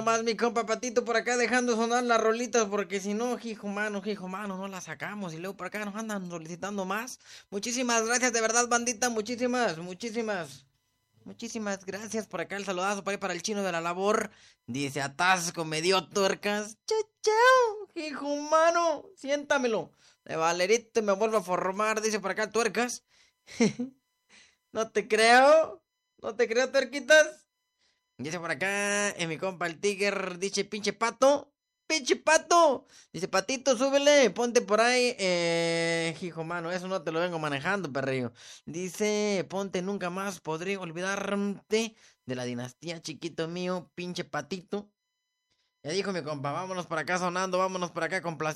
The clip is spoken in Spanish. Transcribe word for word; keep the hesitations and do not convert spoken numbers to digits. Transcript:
nomás mi compa Patito por acá dejando sonar las rolitas, porque si no, hijo mano, hijo mano, no las sacamos. Y luego por acá nos andan solicitando más. Muchísimas gracias, de verdad, bandita. Muchísimas, muchísimas. Muchísimas gracias por acá el saludazo para, para el chino de la labor. Dice atasco, me dio tuercas. Chao, chao, hijo humano. Siéntamelo. De Valerito me vuelvo a formar, dice por acá tuercas. No te creo. No te creo, tuerquitas. Dice por acá, en mi compa el Tiger, dice pinche pato. Pinche pato. Dice Patito, súbele, ponte por ahí. Eh, hijo mano, eso no te lo vengo manejando, perrillo. Dice, ponte nunca más, podré olvidarte de la dinastía, chiquito mío, pinche patito. Ya dijo mi compa, vámonos por acá sonando, vámonos por acá complaciendo.